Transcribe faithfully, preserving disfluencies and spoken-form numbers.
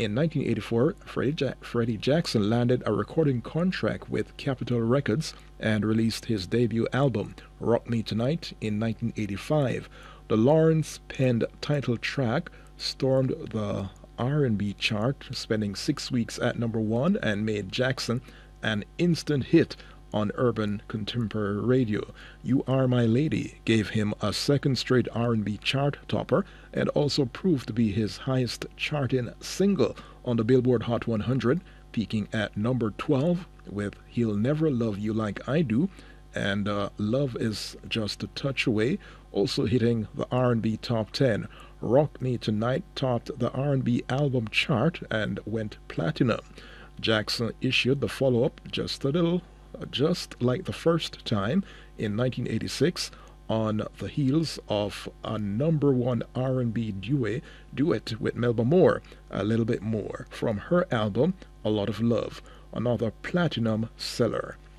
In nineteen eighty-four, Freddie, ja- Freddie Jackson landed a recording contract with Capitol Records and released his debut album, Rock Me Tonight, in nineteen eighty-five. The Lawrence-penned title track stormed the R and B chart, spending six weeks at number one, and made Jackson an instant hit on urban contemporary radio. You Are My Lady gave him a second straight R and B chart topper and also proved to be his highest charting single on the Billboard Hot one hundred, peaking at number twelve with He'll Never Love You Like I Do and uh, Love Is Just a Touch Away, also hitting the R and B top ten. Rock Me Tonight topped the R and B album chart and went platinum. Jackson issued the follow-up just a little, just like the first time in nineteen eighty-six, on the heels of a number one R and B duet, duet with Melba Moore, A Little Bit More, from her album A Lot of Love, another platinum seller.